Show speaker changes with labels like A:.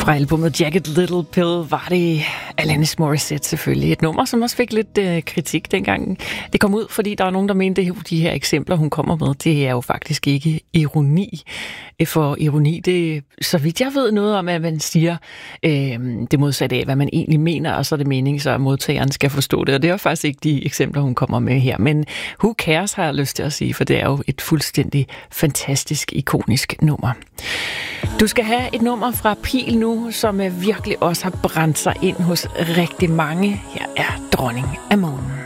A: Fra albumet Jagged Little Pill var det Alanis Morissette selvfølgelig. Et nummer, som også fik lidt kritik dengang. Det kom ud, fordi der var nogen, der mente, at de her eksempler, hun kommer med, det er jo faktisk ikke ironi. For ironi, det så vidt jeg ved noget om, at man siger det modsatte af, hvad man egentlig mener, og så er det meningen, så modtageren skal forstå det. Og det er faktisk ikke de eksempler, hun kommer med her. Men who cares, har jeg lyst til at sige, for det er jo et fuldstændig fantastisk, ikonisk nummer. Du skal have et nummer fra Pil nu, som virkelig også har brændt sig ind hos rigtig mange. Her er Dronning af Månen.